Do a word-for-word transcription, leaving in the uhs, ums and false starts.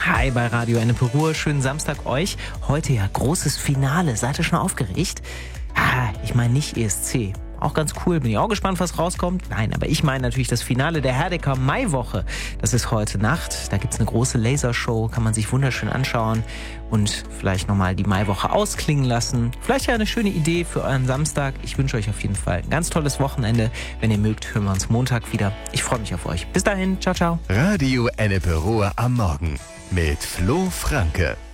Hi bei Radio Ennepe Ruhr, schönen Samstag euch. Heute ja großes Finale, seid ihr schon aufgeregt? Ah, ich meine nicht E S C. Auch ganz cool, bin ich auch gespannt, was rauskommt. Nein, aber ich meine natürlich das Finale der Herdecker Maiwoche. Das ist heute Nacht, da gibt's eine große Lasershow, kann man sich wunderschön anschauen und vielleicht nochmal die Maiwoche ausklingen lassen. Vielleicht ja eine schöne Idee für euren Samstag. Ich wünsche euch auf jeden Fall ein ganz tolles Wochenende. Wenn ihr mögt, hören wir uns Montag wieder. Ich freue mich auf euch. Bis dahin, ciao, ciao. Radio Ennepe Ruhr am Morgen mit Flo Franke.